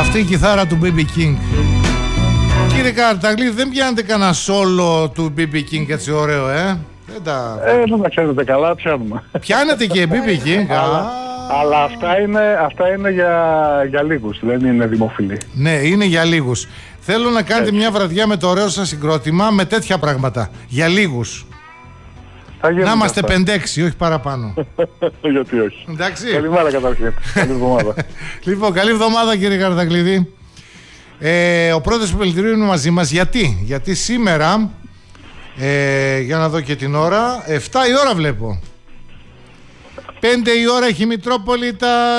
Αυτή η κιθάρα του BB King. Κύριε Καρταγλίδη, δεν πιάνετε κανένα σόλο του BB King έτσι ωραίο, Δεν τα ξέρετε καλά, πιάνουμε. Πιάνετε και BB King. Αλλά αυτά είναι για λίγους, δεν είναι δημοφιλή. Ναι, είναι για λίγους. Θέλω να κάνετε μια βραδιά με το ωραίο σας συγκρότημα με τέτοια πράγματα. Για λίγους. Να είμαστε 5-6, όχι παραπάνω. Γιατί όχι. Εντάξει. Καλημέρα καταρχήν. Καλή εβδομάδα. Λοιπόν, καλή εβδομάδα κύριε Καρταγλίδη. Ο πρόεδρος του Πελτηρίου είναι μαζί μας. Γιατί σήμερα, για να δω και την ώρα, 7 η ώρα βλέπω. 5 η ώρα έχει η Μητρόπολη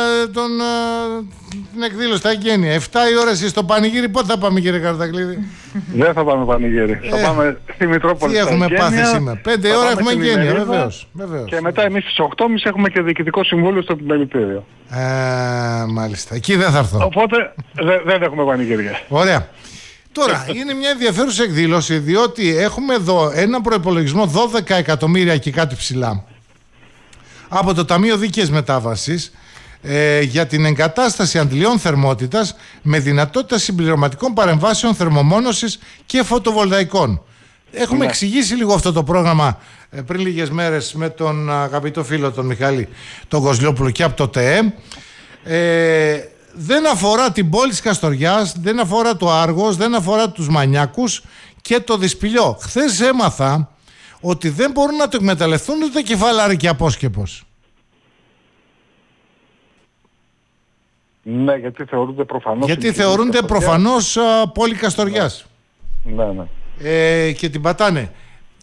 την εκδήλωση, τα εγγένεια. 7 η ώρα εσείς στο πανηγύρι, πότε θα πάμε κύριε Καρταγλίδη? Δεν θα πάμε πανηγύρι, θα πάμε στη Μητρόπολη. Τι έχουμε πάθει σήμερα? 5 η ώρα έχουμε εγγένεια, βεβαίως. Και μετά εμείς στις 8.30 έχουμε και διοικητικό συμβούλιο στο Πελτήριο. Μάλιστα, εκεί δεν θα έρθω. Οπότε δεν έχουμε πανηγύρια. Ωραία. Τώρα, είναι μια ενδιαφέρουσα εκδήλωση, διότι έχουμε εδώ ένα προϋπολογισμό 12 εκατομμύρια και κάτι ψηλά από το Ταμείο Δίκαιης Μετάβασης για την εγκατάσταση αντλιών θερμότητας με δυνατότητα συμπληρωματικών παρεμβάσεων θερμομόνωσης και φωτοβολταϊκών. Έχουμε εξηγήσει λίγο αυτό το πρόγραμμα πριν λίγες μέρες με τον αγαπητό φίλο τον Μιχάλη τον Κοσλιόπουλο και από το ΤΕΕ. Δεν αφορά την πόλη της Καστοριάς, δεν αφορά το Άργος, δεν αφορά τους Μανιάκους και το Δυσπηλιό. Χθες έμαθα ότι δεν μπορούν να το εκμεταλλευτούν ούτε Κεφαλάρη και Απόσκεπος. Ναι, γιατί θεωρούνται προφανώς... Γιατί θεωρούνται προφανώς πόλη Καστοριάς. Ναι. Και την πατάνε.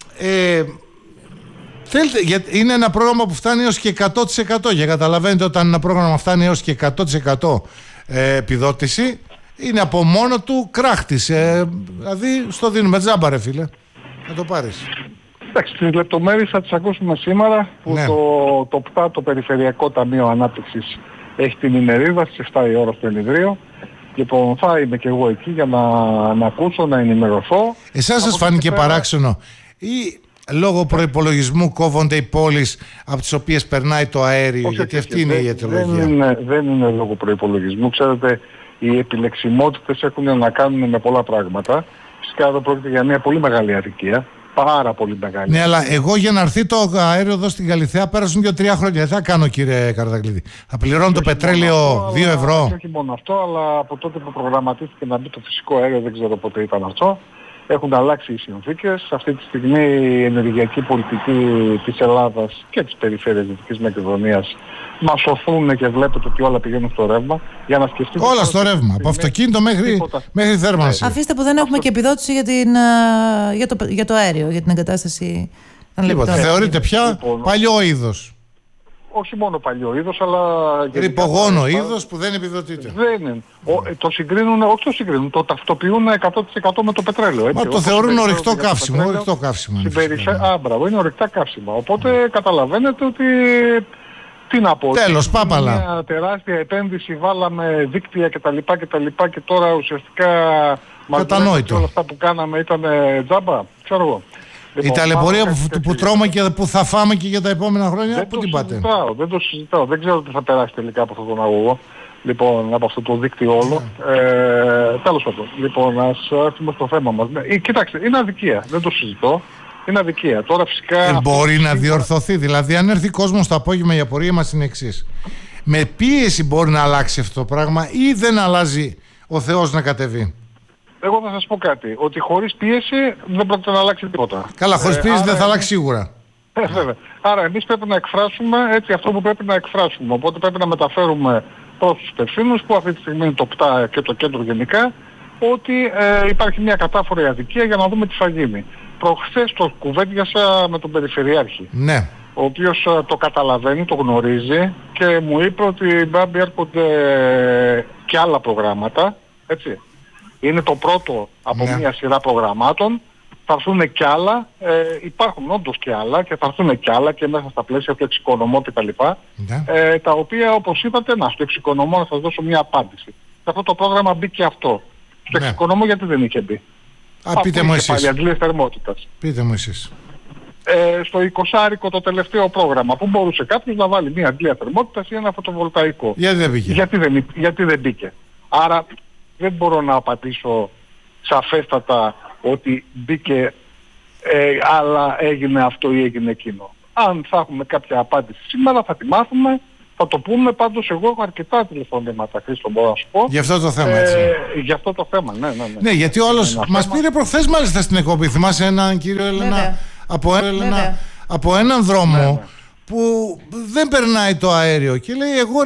Είναι ένα πρόγραμμα που φτάνει έως και 100%. Για καταλαβαίνετε, όταν ένα πρόγραμμα φτάνει έως και 100% επιδότηση, είναι από μόνο του κράχτης. Δηλαδή στο δίνουμε τζάμπα ρε φίλε. Να το πάρεις. Εντάξει, τις λεπτομέρειες θα τις ακούσουμε σήμερα που το ΠΤΑ, το Περιφερειακό Ταμείο Ανάπτυξης, έχει την ημερίδα στις 7 η ώρα στο Ενιδρίο. Λοιπόν, θα είμαι και εγώ εκεί για να ακούσω, να ενημερωθώ. Εσάς σας φάνηκε παράξενο ή λόγω προϋπολογισμού κόβονται οι πόλεις από τις οποίες περνάει το αέριο? Γιατί αυτή είναι η αιτιολογία. Δεν είναι λόγω προϋπολογισμού. Ξέρετε, οι επιλεξιμότητες έχουν να κάνουν με πολλά πράγματα. Φυσικά εδώ πρόκειται για μια πολύ μεγάλη αδικία. Πάρα πολύ μεγάλη. Ναι, αλλά εγώ για να έρθει το αέριο εδώ στην Καλιθέα πέρασαν και 3 χρόνια. Δεν θα κάνω κύριε Καρταγλίδη. Θα πληρώνω το πετρέλαιο 2 ευρώ. Όχι μόνο αυτό, αλλά από τότε που προγραμματίστηκε να μπει το φυσικό αέριο, δεν ξέρω πότε ήταν αυτό. Έχουν αλλάξει οι συνθήκες. Αυτή τη στιγμή η ενεργειακή πολιτική της Ελλάδας και της περιφέρειας Δυτικής Μακεδονίας μας οθούν και βλέπετε ότι όλα πηγαίνουν στο ρεύμα. Για να σκεφτείτε. Όλα στο ρεύμα. Από αυτοκίνητο μέχρι θέρμανση. Αφήστε που δεν έχουμε και επιδότηση για το αέριο, για την εγκατάσταση των λεπτών. Θεωρείται πια παλιό είδος. Όχι μόνο παλιό είδος, αλλά... Ρυπογόνο είδος που δεν επιδοτείται. Δεν είναι. Το συγκρίνουν, όχι το συγκρίνουν, το ταυτοποιούν 100% με το πετρέλαιο. Έτσι. Μα το θεωρούν ορυκτό καύσιμο. Μπράβο, είναι ορυκτά καύσιμα. Οπότε καταλαβαίνετε ότι... Τι να πω. Τέλος, πάπαλα. Μια τεράστια επένδυση, βάλαμε δίκτυα κτλ. Και τώρα ουσιαστικά... Κατανόητο. Όλα αυτά που κάναμε ήταν τζάμπα, ξέρω εγώ. Η ταλαιπωρία που τρώμε και που θα φάμε και για τα επόμενα χρόνια, πού την πάτε? Δεν το συζητάω. Δεν ξέρω τι θα περάσει τελικά από αυτόν τον αγωγό. Λοιπόν, από αυτό το δίκτυο όλο. Τέλος πάντων. Λοιπόν, ας έρθουμε στο θέμα μας. Κοιτάξτε, είναι αδικία. Δεν το συζητώ. Είναι αδικία. Τώρα φυσικά... Μπορεί να διορθωθεί. Δηλαδή, αν έρθει κόσμος το απόγευμα, η απορία μας είναι εξής. Με πίεση μπορεί να αλλάξει αυτό το πράγμα ή δεν αλλάζει ο Θεός να κατεβεί? Εγώ θα σας πω κάτι. Ότι χωρίς πίεση δεν πρόκειται να αλλάξει τίποτα. Καλά, χωρίς πίεση δεν θα αλλάξει σίγουρα. Βέβαια. Άρα εμείς πρέπει να εκφράσουμε έτσι αυτό που πρέπει να εκφράσουμε. Οπότε πρέπει να μεταφέρουμε προς τους υπευθύνους, που αυτή τη στιγμή είναι το ΠΤΑ και το κέντρο γενικά, ότι υπάρχει μια κατάφορη αδικία για να δούμε τι θα γίνει. Προχθές το κουβέντιασα με τον Περιφερειάρχη. Ναι. Ο οποίος το καταλαβαίνει, το γνωρίζει και μου είπε ότι μπάμπη έρχονται και άλλα προγράμματα, έτσι. Είναι το πρώτο από μια σειρά προγραμμάτων, θα έρθουν κι άλλα, υπάρχουν όντως κι άλλα και θα έρθουν κι άλλα και μέσα στα πλαίσια του εξοικονομώ κτλ. Τα οποία όπως είπατε, στο εξοικονομώ να σας δώσω μια απάντηση. Σε αυτό το πρόγραμμα μπήκε αυτό. Στο εξοικονομώ γιατί δεν είχε μπει. Πείτε μου εσείς. Πείτε μου εσείς. Στο 20άρικο το τελευταίο πρόγραμμα που μπορούσε κάποιος να βάλει μια αντλία θερμότητας ή ένα φωτοβολταϊκό. Γιατί δεν μπήκε? Γιατί δεν μπήκε. Άρα δεν μπορώ να απαντήσω σαφέστατα ότι μπήκε αλλά έγινε αυτό ή έγινε εκείνο. Αν θα έχουμε κάποια απάντηση σήμερα θα τη μάθουμε, θα το πούμε. Πάντως εγώ έχω αρκετά τηλεφωνήματα, Χρήστο, μπορώ να σου πω. Γι' αυτό το θέμα, έτσι. Γι' αυτό το θέμα, ναι. Ναι, γιατί όλος μας πήρε προχθές μάλιστα στην εκπομπή. Θυμάσαι έναν κύριο Έλενα από έναν δρόμο που δεν περνάει το αέριο και λέει εγώ